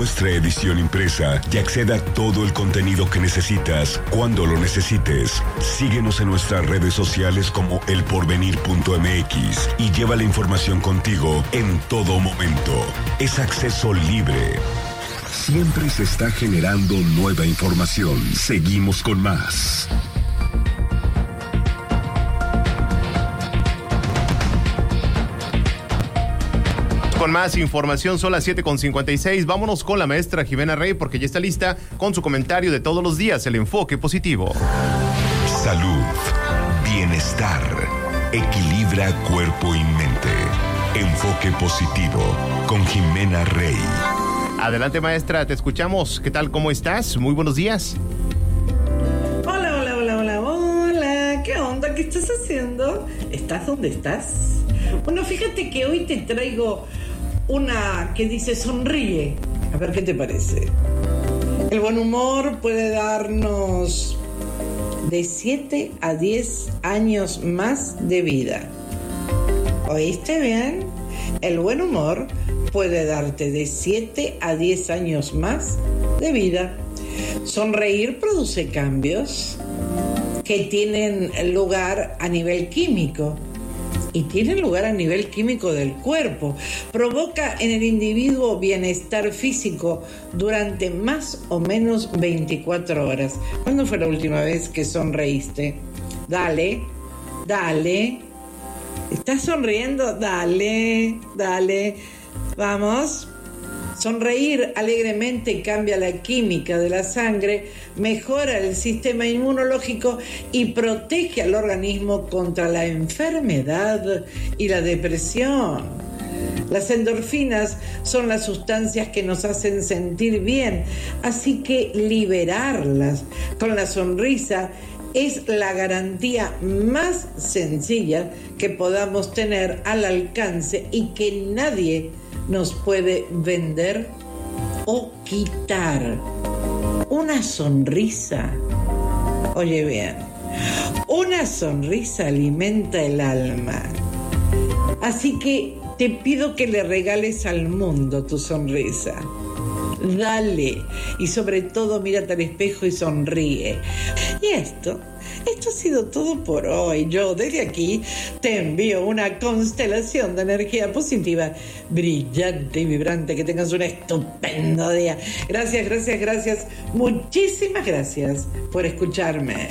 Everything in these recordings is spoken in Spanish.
Nuestra edición impresa y acceda a todo el contenido que necesitas cuando lo necesites. Síguenos en nuestras redes sociales como elporvenir.mx y lleva la información contigo en todo momento. Es acceso libre. Siempre se está generando nueva información. Seguimos con más. Con más información, son las 7:56. Vámonos con la maestra Jimena Rey porque ya está lista con su comentario de todos los días, el enfoque positivo. Salud, bienestar, equilibra cuerpo y mente. Enfoque positivo con Jimena Rey. Adelante, maestra, te escuchamos. ¿Qué tal? ¿Cómo estás? Muy buenos días. Hola. ¿Qué onda? ¿Qué estás haciendo? ¿Estás donde estás? Bueno, fíjate que hoy te traigo una que dice sonríe. A ver qué te parece. El buen humor puede darnos de 7 a 10 años más de vida. ¿Oíste bien? El buen humor puede darte de 7 a 10 años más de vida. Sonreír produce cambios que tienen lugar a nivel químico. Y tiene lugar a nivel químico del cuerpo. Provoca en el individuo bienestar físico durante más o menos 24 horas. ¿Cuándo fue la última vez que sonreíste? Dale. ¿Estás sonriendo? Dale. Vamos. Sonreír alegremente cambia la química de la sangre, mejora el sistema inmunológico y protege al organismo contra la enfermedad y la depresión. Las endorfinas son las sustancias que nos hacen sentir bien, así que liberarlas con la sonrisa es la garantía más sencilla que podamos tener al alcance y que nadie nos puede vender o quitar. Una sonrisa, oye bien, una sonrisa alimenta el alma. Así que te pido que le regales al mundo tu sonrisa. Dale, y sobre todo mírate al espejo y sonríe. Y esto ha sido todo por hoy. Yo desde aquí te envío una constelación de energía positiva, brillante y vibrante. Que tengas un estupendo día. Gracias. Muchísimas gracias por escucharme.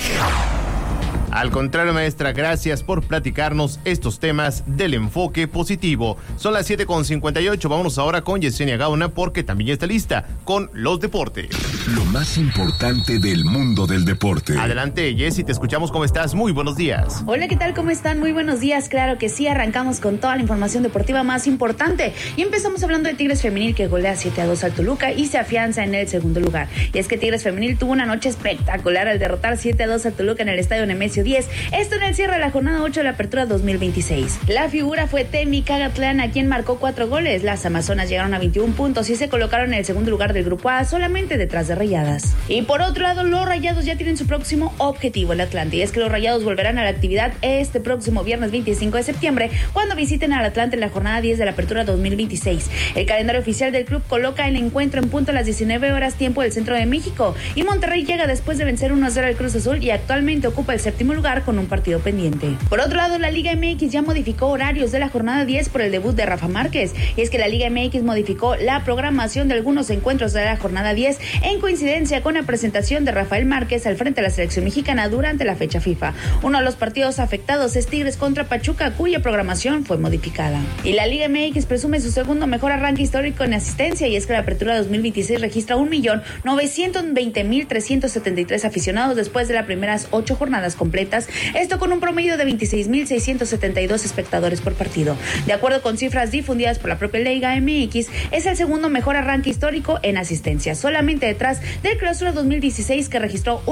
Al contrario, maestra, gracias por platicarnos estos temas del enfoque positivo. Son las 7:58. Vámonos ahora con Yesenia Gauna porque también ya está lista con los deportes. Lo más importante del mundo del deporte. Adelante, Jessy, te escuchamos. ¿Cómo estás? Muy buenos días. Hola, ¿qué tal? ¿Cómo están? Muy buenos días. Claro que sí, arrancamos con toda la información deportiva más importante. Y empezamos hablando de Tigres Femenil, que golea 7-2 al Toluca y se afianza en el segundo lugar. Y es que Tigres Femenil tuvo una noche espectacular al derrotar 7-2 al Toluca en el estadio Nemesio 10. Esto en el cierre de la jornada 8 de la apertura 2026. La figura fue Temi Cagatlán, quien marcó 4 goles. Las amazonas llegaron a 21 puntos y se colocaron en el segundo lugar del grupo A, solamente detrás de Rayadas. Y por otro lado, los Rayados ya tienen su próximo objetivo, el Atlante. Y es que los Rayados volverán a la actividad este próximo viernes 25 de septiembre, cuando visiten al Atlante en la jornada 10 de la apertura 2026. El calendario oficial del club coloca el encuentro en punto a las 19 horas tiempo del centro de México. Y Monterrey llega después de vencer 1-0 al Cruz Azul y actualmente ocupa el séptimo lugar con un partido pendiente. Por otro lado, la Liga MX ya modificó horarios de la jornada 10 por el debut de Rafa Márquez. Y es que la Liga MX modificó la programación de algunos encuentros de la jornada 10 en coincidencia con la presentación de Rafael Márquez al frente de la selección mexicana durante la fecha FIFA. Uno de los partidos afectados es Tigres contra Pachuca, cuya programación fue modificada. Y la Liga MX presume su segundo mejor arranque histórico en asistencia, y es que la apertura 2026 registra 1.920.373 aficionados después de las primeras 8 jornadas completas. Esto con un promedio de 26.672 espectadores por partido. De acuerdo con cifras difundidas por la propia Liga MX, es el segundo mejor arranque histórico en asistencia, solamente detrás del Clausura 2016, que registró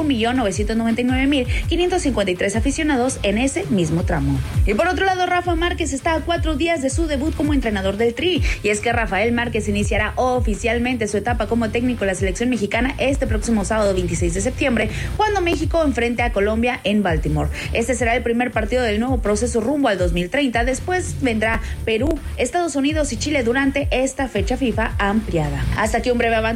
1.999.553 aficionados en ese mismo tramo. Y por otro lado, Rafa Márquez está a 4 días de su debut como entrenador del Tri, y es que Rafael Márquez iniciará oficialmente su etapa como técnico de la selección mexicana este próximo sábado 26 de septiembre, cuando México enfrente a Colombia en Valdivia. Baltimore. Este será el primer partido del nuevo proceso rumbo al 2030. Después vendrá Perú, Estados Unidos y Chile durante esta fecha FIFA ampliada. Hasta aquí un breve avance